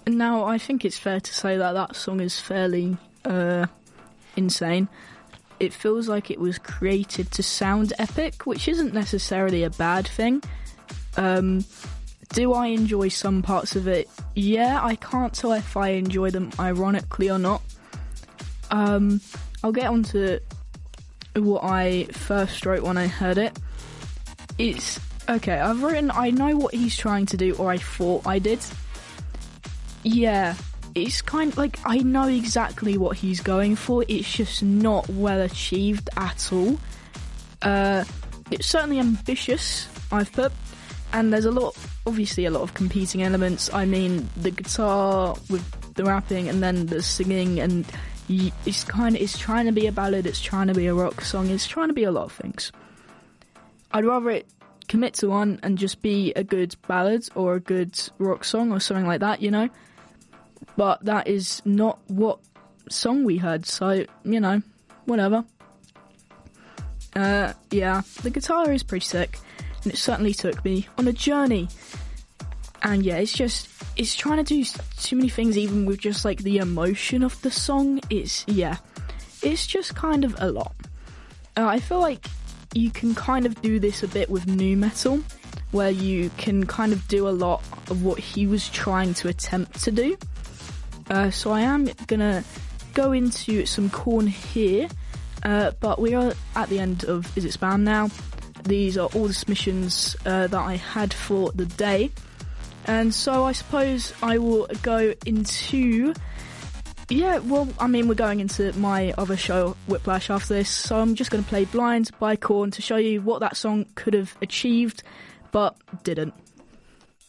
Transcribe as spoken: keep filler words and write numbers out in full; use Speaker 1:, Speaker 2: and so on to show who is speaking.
Speaker 1: Now, I think it's fair to say that that song is fairly uh, insane. It feels like it was created to sound epic, which isn't necessarily a bad thing. Um, do I enjoy some parts of it? Yeah, I can't tell if I enjoy them ironically or not. Um, I'll get on to what I first wrote when I heard it. It's, okay, I've written, I know what he's trying to do, or I thought I did. Yeah, it's kind of like, I know exactly what he's going for, it's just not well achieved at all. Uh, it's certainly ambitious, I've put, and there's a lot, obviously a lot of competing elements. I mean, the guitar with the rapping and then the singing, and it's kind of, it's trying to be a ballad, it's trying to be a rock song, it's trying to be a lot of things. I'd rather it commit to one and just be a good ballad or a good rock song or something like that, you know? But that is not what song we heard, so, you know, whatever. Uh, yeah, the guitar is pretty sick, and it certainly took me on a journey. And yeah, it's just, it's trying to do too many things, even with just like the emotion of the song. It's, yeah, it's just kind of a lot. Uh, I feel like you can kind of do this a bit with nu metal, where you can kind of do a lot of what he was trying to attempt to do. Uh, so I am gonna go into some Korn here, uh, but we are at the end of Is It Spam now. These are all the submissions uh, that I had for the day. And so I suppose I will go into... Yeah, well, I mean, we're going into my other show, Whiplash, after this, so I'm just going to play Blind by Korn to show you what that song could have achieved, but didn't.